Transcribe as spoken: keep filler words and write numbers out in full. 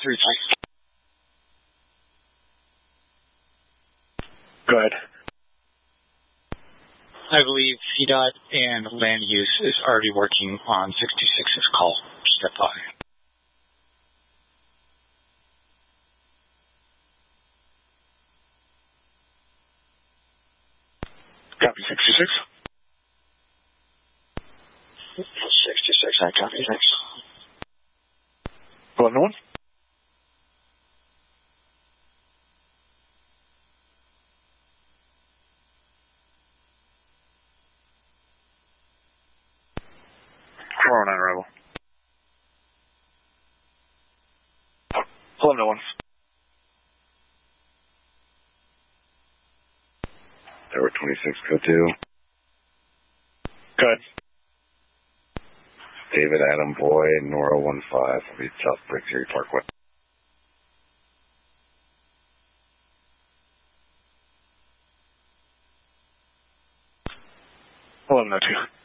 three three. Go ahead. I believe C DOT and land use is already working on six two six's call. Step by. Copy six two six. six two six, I copy, thanks. eleven one. four oh nine arrival. eleven oh one. Tower twenty-six, code two. Go ahead. David Adam Boy, Nora one five, will be South Briggs Erie Parkway. eleven oh two.